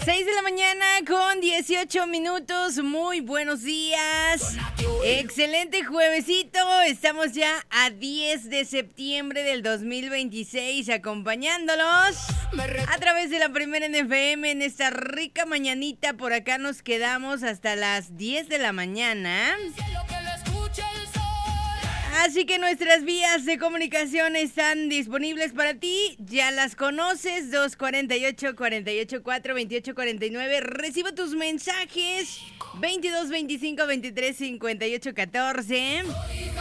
6 de la mañana con 18 minutos. Muy buenos días. Excelente juevesito. Estamos ya a 10 de septiembre del 2026 acompañándolos a través de la Primera en FM en esta rica mañanita. Por acá nos quedamos hasta las 10 de la mañana. Así que nuestras vías de comunicación están disponibles para ti. Ya las conoces, 248-48-4-28-49. Recibo tus mensajes, 22 25 23 58 14.